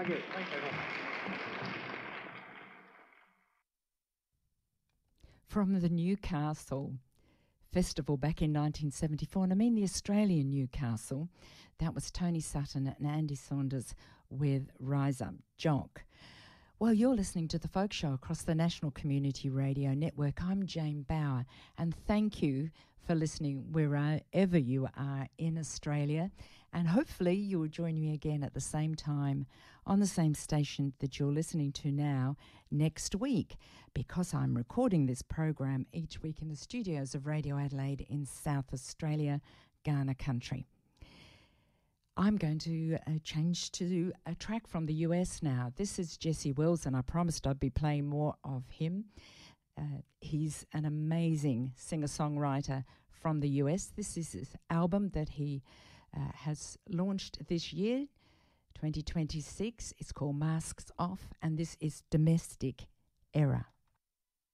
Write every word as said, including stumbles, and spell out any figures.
good. Thank you. From the Newcastle Festival back in nineteen seventy-four, and I mean the Australian Newcastle, that was Tony Sutton and Andy Saunders with Rise Up Jock. Well, you're listening to The Folk Show across the National Community Radio Network. I'm Jane Bauer, and thank you for listening wherever you are in Australia. And hopefully you will join me again at the same time on the same station that you're listening to now next week, because I'm recording this program each week in the studios of Radio Adelaide in South Australia, Ghana country. I'm going to uh, change to a track from the U S now. This is Jesse Wells, and I promised I'd be playing more of him. Uh, he's an amazing singer-songwriter from the U S. This is his album that he uh, has launched this year, twenty twenty-six. It's called Masks Off, and this is Domestic Era.